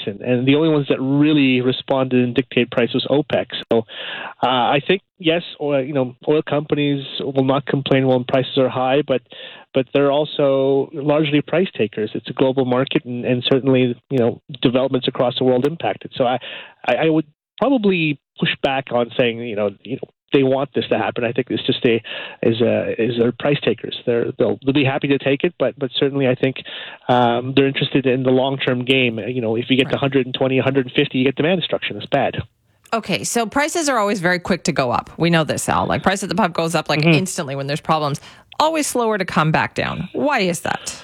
and the only ones that really responded and dictated price was OPEC. So I think, yes, oil companies will not complain when prices are high, but they're also largely price takers. It's a global market, and certainly, developments across the world impact it. So I would probably push back on saying, they want this to happen. I think it's just they're price takers. They'll be happy to take it, but certainly I think they're interested in the long-term game. If you get to 120, 150, you get demand destruction. It's bad. Okay, so prices are always very quick to go up. We know this, Al. Like, price at the pump goes up instantly when there's problems. Always slower to come back down. Why is that?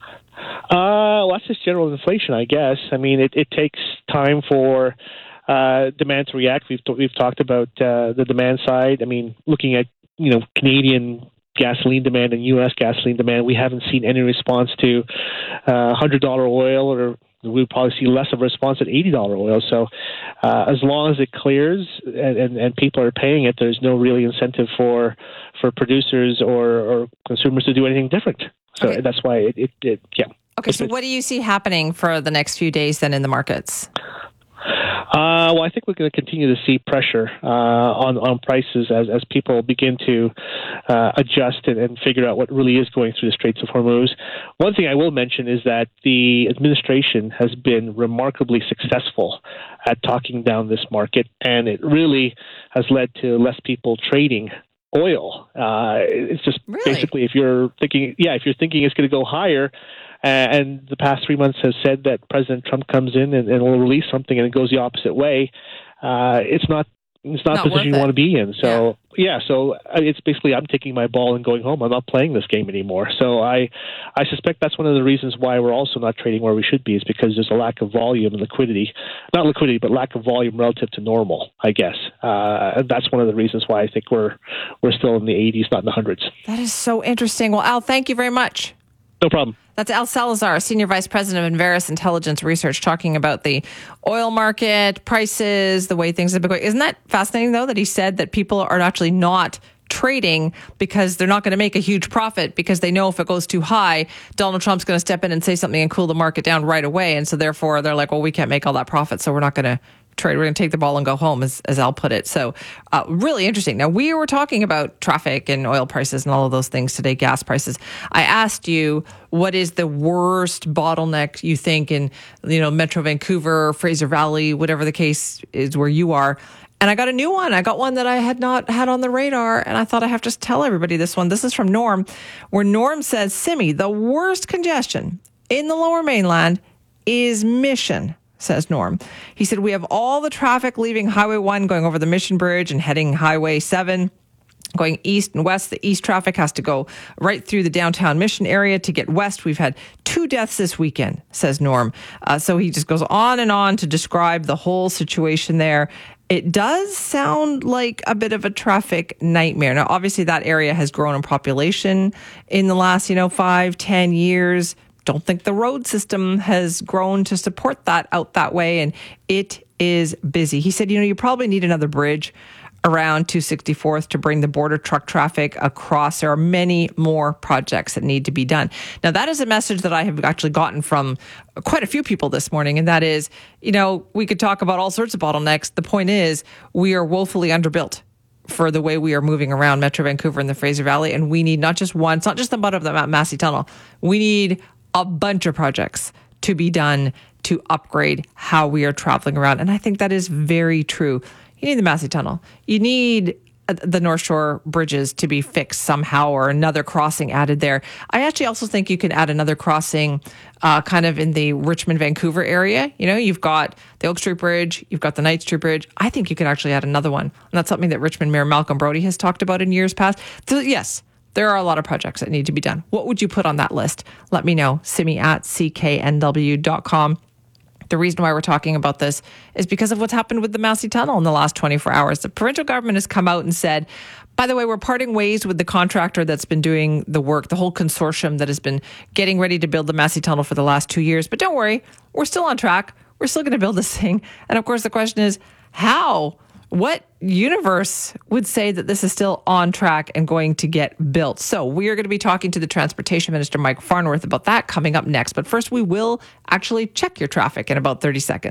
Well, that's just general inflation, I guess. I mean, it takes time for demand to react. We've talked about the demand side. I mean, looking at Canadian gasoline demand and U.S. gasoline demand, we haven't seen any response to $100 oil, or we'll probably see less of a response at $80 oil. So as long as it clears and people are paying it, there's no really incentive for producers or consumers to do anything different. So that's why yeah. Okay, so what do you see happening for the next few days then in the markets? Well, I think we're going to continue to see pressure on prices as people begin to adjust and figure out what really is going through the Straits of Hormuz. One thing I will mention is that the administration has been remarkably successful at talking down this market, and it really has led to less people trading oil. It's just basically if you're thinking it's going to go higher. And the past 3 months has said that President Trump comes in and will release something and it goes the opposite way. It's not the position you want to be in. So so it's basically I'm taking my ball and going home. I'm not playing this game anymore. So I suspect that's one of the reasons why we're also not trading where we should be, is because there's a lack of volume and liquidity. Not liquidity, but lack of volume relative to normal, I guess. And that's one of the reasons why I think we're still in the 80s, not in the hundreds. That is so interesting. Well, Al, thank you very much. No problem. That's Al Salazar, Senior Vice President of Enverus Intelligence Research, talking about the oil market, prices, the way things have been going. Isn't that fascinating, though, that he said that people are actually not trading because they're not going to make a huge profit, because they know if it goes too high, Donald Trump's going to step in and say something and cool the market down right away. And so therefore they're like, well, we can't make all that profit, so we're not going to trade. We're going to take the ball and go home, as Al put it. So really interesting. Now, we were talking about traffic and oil prices and all of those things today, gas prices. I asked you, what is the worst bottleneck you think in, Metro Vancouver, Fraser Valley, whatever the case is where you are? And I got a new one. I got one that I had not had on the radar, and I thought I have to tell everybody this one. This is from Norm, where Norm says, Simi, the worst congestion in the Lower Mainland is Mission, says Norm. He said, we have all the traffic leaving Highway 1 going over the Mission Bridge and heading Highway 7. Going east and west, the east traffic has to go right through the downtown Mission area to get west. We've had 2 deaths this weekend, says Norm. So he just goes on and on to describe the whole situation there. It does sound like a bit of a traffic nightmare. Now, obviously, that area has grown in population in the last, 5-10 years. Don't think the road system has grown to support that out that way, and it is busy. He said, you probably need another bridge around 264th to bring the border truck traffic across. There are many more projects that need to be done. Now, that is a message that I have actually gotten from quite a few people this morning, and that is, we could talk about all sorts of bottlenecks. The point is, we are woefully underbuilt for the way we are moving around Metro Vancouver and the Fraser Valley, and we need not just one, it's not just the butt of the Massey Tunnel. We need a bunch of projects to be done to upgrade how we are traveling around. And I think that is very true. You need the Massey Tunnel. You need the North Shore bridges to be fixed somehow, or another crossing added there. I actually also think you can add another crossing kind of in the Richmond-Vancouver area. You've got the Oak Street Bridge, you've got the Knight Street Bridge. I think you could actually add another one. And that's something that Richmond Mayor Malcolm Brody has talked about in years past. So yes, there are a lot of projects that need to be done. What would you put on that list? Let me know. simi@cknw.com. The reason why we're talking about this is because of what's happened with the Massey Tunnel in the last 24 hours. The provincial government has come out and said, by the way, we're parting ways with the contractor that's been doing the work, the whole consortium that has been getting ready to build the Massey Tunnel for the last 2 years. But don't worry, we're still on track. We're still going to build this thing. And of course, the question is, how? What universe would say that this is still on track and going to get built? So we are going to be talking to the Transportation Minister, Mike Farnworth, about that coming up next. But first, we will actually check your traffic in about 30 seconds.